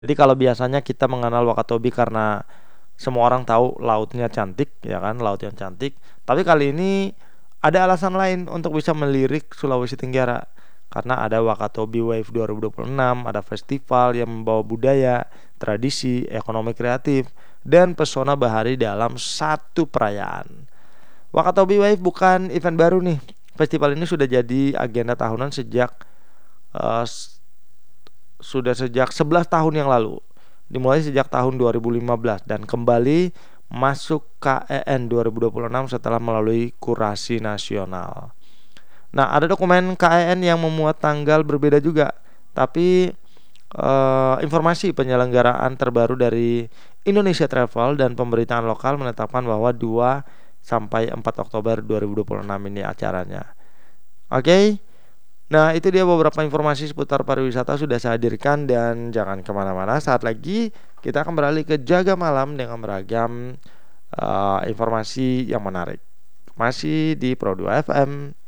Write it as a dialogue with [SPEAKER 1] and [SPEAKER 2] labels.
[SPEAKER 1] Jadi kalau biasanya kita mengenal Wakatobi karena semua orang tahu lautnya cantik, ya kan, laut yang cantik. Tapi kali ini ada alasan lain untuk bisa melirik Sulawesi Tenggara. Karena ada Wakatobi Wave 2026, ada festival yang membawa budaya, tradisi, ekonomi kreatif, dan pesona bahari dalam satu perayaan. Wakatobi Wave bukan event baru nih. Festival ini sudah jadi agenda tahunan eh, sudah sejak 11 tahun yang lalu. Dimulai sejak tahun 2015 dan kembali masuk KEN 2026 setelah melalui kurasi nasional. Nah, ada dokumen KEN yang memuat tanggal berbeda juga, tapi informasi penyelenggaraan terbaru dari Indonesia Travel dan pemberitaan lokal menetapkan bahwa 2 sampai 4 Oktober 2026 ini acaranya. Oke. Nah, itu dia beberapa informasi seputar pariwisata sudah saya hadirkan dan jangan kemana-mana. Saat lagi kita akan beralih ke Jaga Malam dengan beragam informasi yang menarik. Masih di Pro 2 FM.